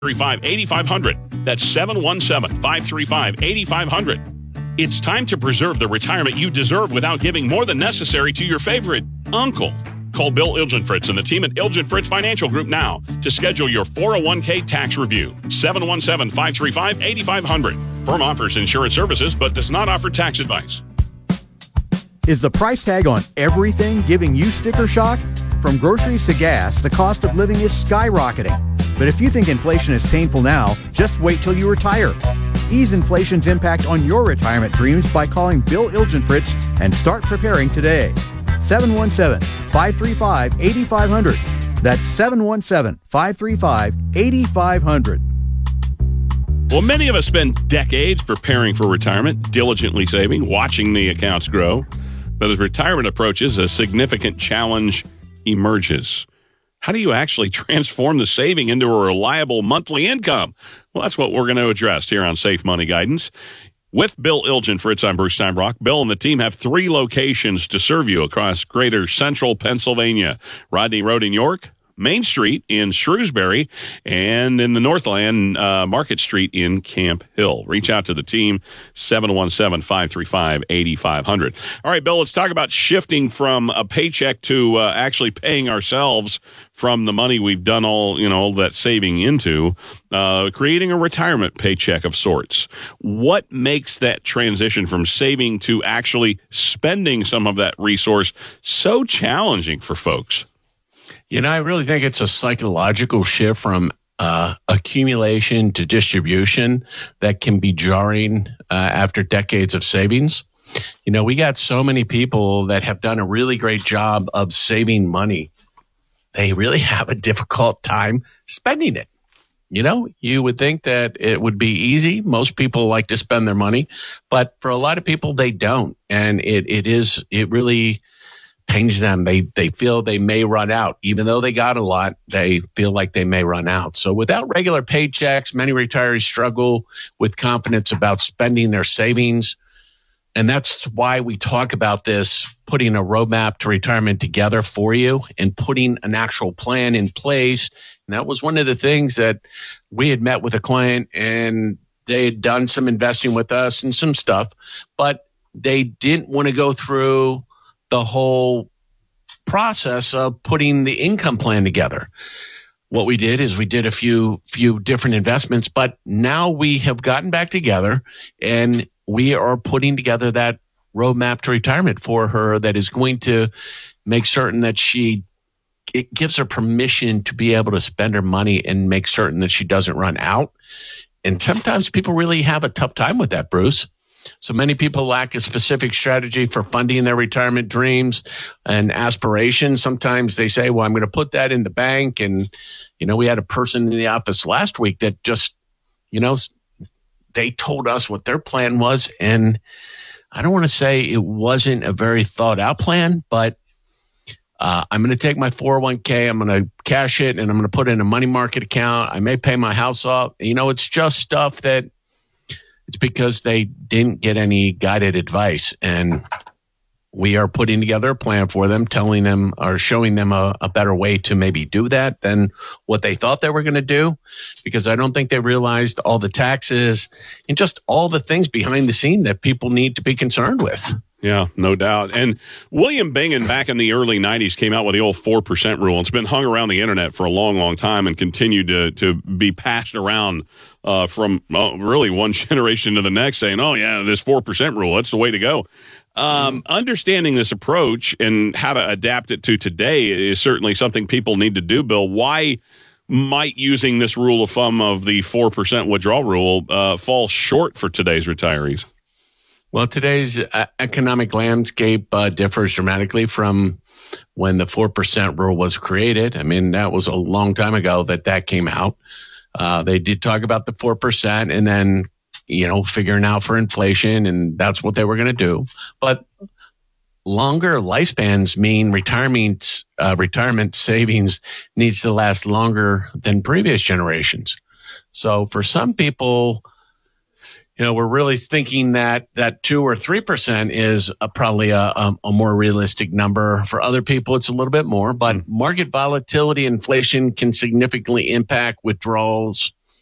535-8500. That's 717-535-8500. It's time to preserve the retirement you deserve without giving more than necessary to your favorite uncle. Call Bill Ilgenfritz and the team at Ilgenfritz Financial Group now to schedule your 401k tax review. 717-535-8500. Firm offers insurance services but does not offer tax advice. Is the price tag on everything giving you sticker shock? From groceries to gas, the cost of living is skyrocketing. But if you think inflation is painful now, just wait till you retire. Ease inflation's impact on your retirement dreams by calling Bill Ilgenfritz and start preparing today. 717-535-8500. That's 717-535-8500. Well, many of us spend decades preparing for retirement, diligently saving, watching the accounts grow. But as retirement approaches, a significant challenge emerges. How do you actually transform the saving into a reliable monthly income? Well, that's what we're going to address here on Safe Money Guidance. With Bill Ilgenfritz, I'm Bruce Steinbrock. Bill and the team have 3 locations to serve you across greater central Pennsylvania. Rodney Road in York, Main Street in Shrewsbury, and in the Northland, Market Street in Camp Hill. Reach out to the team, 717-535-8500. All right, Bill, let's talk about shifting from a paycheck to actually paying ourselves from the money we've done all that saving into, creating a retirement paycheck of sorts. What makes that transition from saving to actually spending some of that resource so challenging for folks? I really think it's a psychological shift from accumulation to distribution that can be jarring after decades of savings. We got so many people that have done a really great job of saving money. They really have a difficult time spending it. You would think that it would be easy. Most people like to spend their money, but for a lot of people, they don't. And it really pains them. They feel they may run out. Even though they got a lot, they feel like they may run out. So without regular paychecks, many retirees struggle with confidence about spending their savings. And that's why we talk about this, putting a roadmap to retirement together for you and putting an actual plan in place. And that was one of the things that we had met with a client, and they had done some investing with us and some stuff, but they didn't want to go through the whole process of putting the income plan together. What we did is we did a few different investments, but now we have gotten back together and we are putting together that roadmap to retirement for her that is going to make certain that it gives her permission to be able to spend her money and make certain that she doesn't run out. And sometimes people really have a tough time with that, Bruce. So many people lack a specific strategy for funding their retirement dreams and aspirations. Sometimes they say, well, I'm going to put that in the bank. And, we had a person in the office last week that just, they told us what their plan was. And I don't want to say it wasn't a very thought out plan, but I'm going to take my 401k, I'm going to cash it, and I'm going to put it in a money market account. I may pay my house off. It's just stuff that it's because they didn't get any guided advice. And we are putting together a plan for them, telling them or showing them a better way to maybe do that than what they thought they were going to do, because I don't think they realized all the taxes and just all the things behind the scene that people need to be concerned with. Yeah, no doubt. And William Bingen back in the early 90s came out with the old 4% rule. It's been hung around the internet for a long, long time and continued to be passed around from really one generation to the next, saying, oh, yeah, this 4% rule, that's the way to go. Understanding this approach and how to adapt it to today is certainly something people need to do, Bill. Why might using this rule of thumb of the 4% withdrawal rule fall short for today's retirees? Well, today's economic landscape differs dramatically from when the 4% rule was created. I mean, that was a long time ago that came out. They did talk about the 4% and then, figuring out for inflation, and that's what they were going to do. But longer lifespans mean retirement savings needs to last longer than previous generations. So for some people, we're really thinking that 2 or 3% is probably a more realistic number. For other people, it's a little bit more, but market volatility, inflation can significantly impact withdrawals